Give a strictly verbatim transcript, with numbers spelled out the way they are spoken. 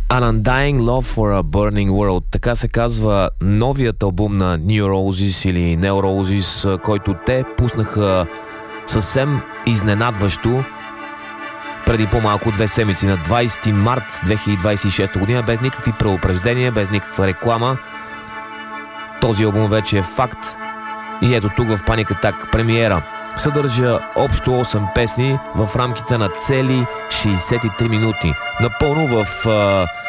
An Undying Love for a Burning World. Така се казва новият албум на New Roses или Neo Roses, който те пуснаха съвсем изненадващо преди по-малко две седмици, на двайсети март две хиляди двайсет и шеста година, без никакви предупреждения, без никаква реклама. Този албум вече е факт и ето тук в Panic Attack премиера. Съдържа общо осем песни в рамките на цели шейсет и три минути. Напълно в uh,